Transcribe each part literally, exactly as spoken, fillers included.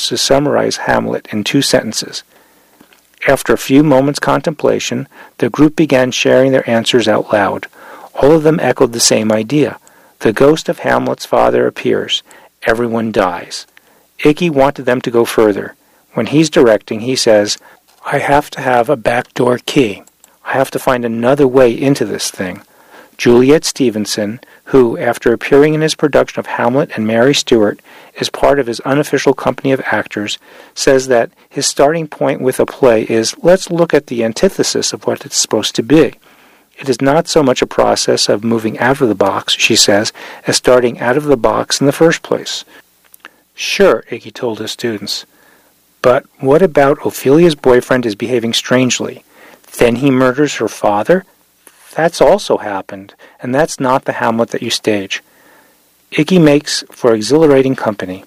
attempts to summarize Hamlet in two sentences. After a few moments' contemplation, the group began sharing their answers out loud. All of them echoed the same idea. The ghost of Hamlet's father appears. Everyone dies. Icky wanted them to go further. When he's directing, he says, "I have to have a backdoor key. I have to find another way into this thing." Juliet Stevenson, who, after appearing in his production of Hamlet and Mary Stuart, is part of his unofficial company of actors, says that his starting point with a play is, let's look at the antithesis of what it's supposed to be. It is not so much a process of moving out of the box, she says, as starting out of the box in the first place. Sure, Icky told his students. But what about Ophelia's boyfriend is behaving strangely? Then he murders her father? That's also happened, and that's not the Hamlet that you stage. Icky makes for exhilarating company.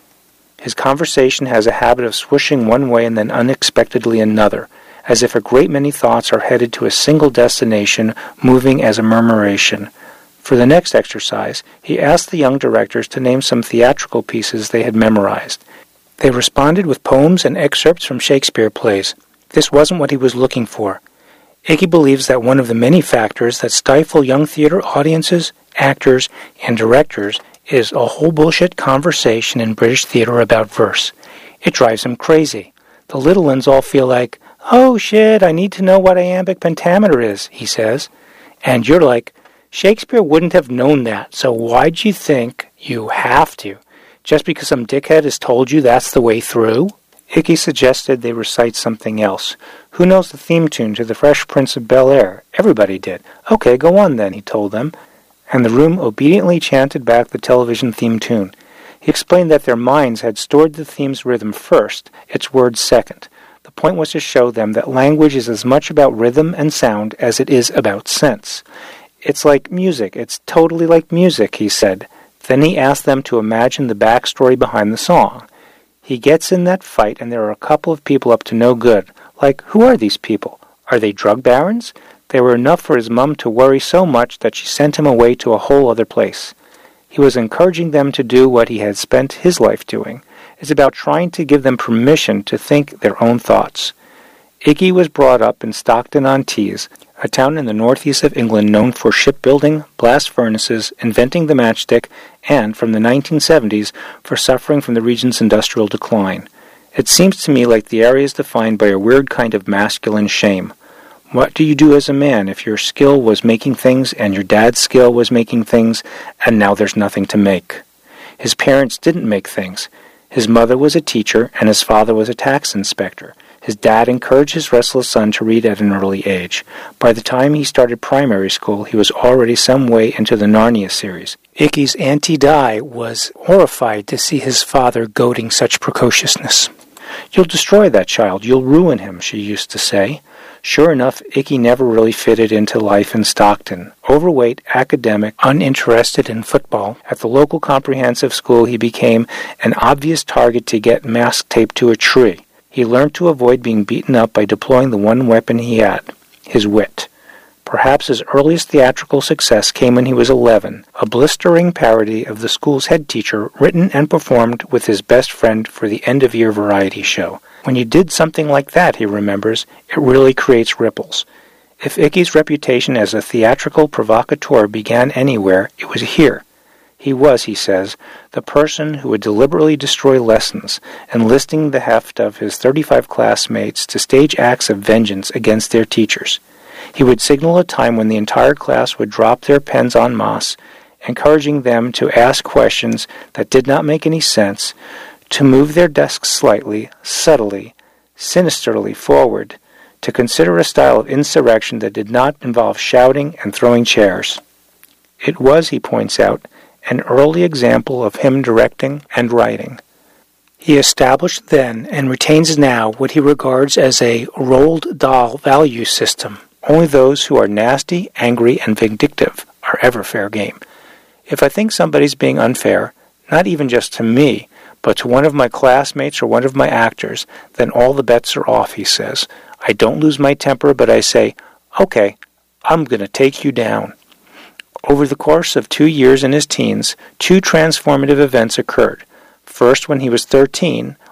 His conversation has a habit of swooshing one way and then unexpectedly another, as if a great many thoughts are headed to a single destination, moving as a murmuration. For the next exercise, he asked the young directors to name some theatrical pieces they had memorized. They responded with poems and excerpts from Shakespeare plays. This wasn't what he was looking for. Icky believes that one of the many factors that stifle young theater audiences, actors, and directors is a whole bullshit conversation in British theater about verse. It drives him crazy. The little ones all feel like, "Oh shit, I need to know what iambic pentameter is," he says. And you're like, Shakespeare wouldn't have known that, so why'd you think you have to? Just because some dickhead has told you that's the way through? Icky suggested they recite something else. Who knows the theme tune to The Fresh Prince of Bel-Air? Everybody did. Okay, go on then, he told them. And the room obediently chanted back the television theme tune. He explained that their minds had stored the theme's rhythm first, its words second. The point was to show them that language is as much about rhythm and sound as it is about sense. It's like music. It's totally like music, he said. Then he asked them to imagine the backstory behind the song. He gets in that fight, and there are a couple of people up to no good. Like, who are these people? Are they drug barons? They were enough for his mum to worry so much that she sent him away to a whole other place. He was encouraging them to do what he had spent his life doing. It's about trying to give them permission to think their own thoughts. Icky was brought up in Stockton-on-Tees, a town in the northeast of England known for shipbuilding, blast furnaces, inventing the matchstick, and, from the nineteen seventies, for suffering from the region's industrial decline. It seems to me like the area is defined by a weird kind of masculine shame. What do you do as a man if your skill was making things and your dad's skill was making things, and now there's nothing to make? His parents didn't make things. His mother was a teacher, and his father was a tax inspector. His dad encouraged his restless son to read at an early age. By the time he started primary school, he was already some way into the Narnia series. Icky's Auntie Di was horrified to see his father goading such precociousness. "You'll destroy that child. You'll ruin him," she used to say. Sure enough, Icky never really fitted into life in Stockton. Overweight, academic, uninterested in football, at the local comprehensive school he became an obvious target to get mask taped to a tree. He learned to avoid being beaten up by deploying the one weapon he had, his wit. Perhaps his earliest theatrical success came when he was eleven, a blistering parody of the school's head teacher written and performed with his best friend for the end-of-year variety show. When you did something like that, he remembers, it really creates ripples. If Icky's reputation as a theatrical provocateur began anywhere, it was here. He was, he says, the person who would deliberately destroy lessons, enlisting the heft of his thirty-five classmates to stage acts of vengeance against their teachers. He would signal a time when the entire class would drop their pens en masse, encouraging them to ask questions that did not make any sense, to move their desks slightly, subtly, sinisterly forward, to consider a style of insurrection that did not involve shouting and throwing chairs. It was, he points out, an early example of him directing and writing. He established then and retains now what he regards as a rolled doll value system. Only those who are nasty, angry, and vindictive are ever fair game. If I think somebody's being unfair, not even just to me, but to one of my classmates or one of my actors, then all the bets are off, he says. I don't lose my temper, but I say, okay, I'm going to take you down. Over the course of two years in his teens, two transformative events occurred. First, when he was thirteen,